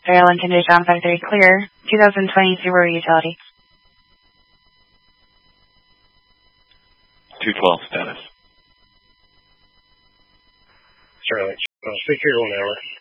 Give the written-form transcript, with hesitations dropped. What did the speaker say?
Island condition 53 clear. 2020 Subaru utility. 212 status. Starlight, speak here 1 hour.